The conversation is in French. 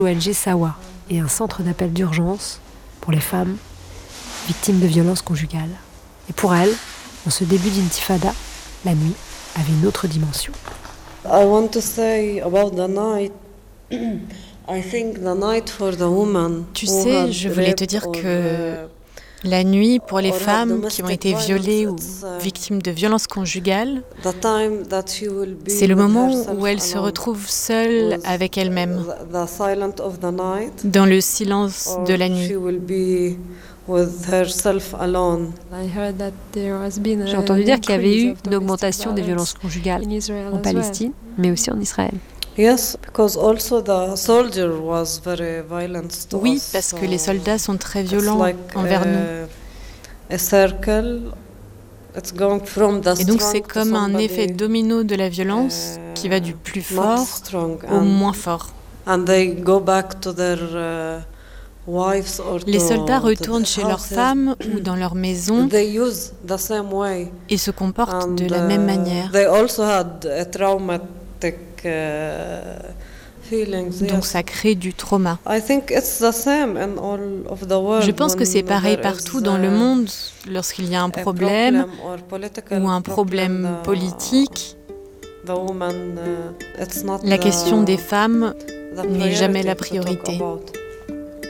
L'ONG Sawa est un centre d'appel d'urgence pour les femmes victimes de violences conjugales. Et pour elles, en ce début d'intifada, la nuit avait une autre dimension. I want to say about the night. I think the night for the woman. Tu sais, je voulais te dire que la nuit, pour les femmes qui ont été violées ou victimes de violences conjugales, c'est le moment où elles se retrouvent seules avec elles-mêmes, dans le silence de la nuit. J'ai entendu dire qu'il y avait eu une augmentation des violences conjugales en Palestine, mais aussi en Israël. Oui, parce que les soldats sont très violents envers nous. Et donc c'est comme un effet domino de la violence qui va du plus fort au moins fort. Les soldats retournent chez leurs femmes ou dans leur maison et se comportent de la même manière. Donc ça crée du trauma. Je pense que c'est pareil partout dans le monde. Lorsqu'il y a un problème ou un problème politique, la question des femmes n'est jamais la priorité.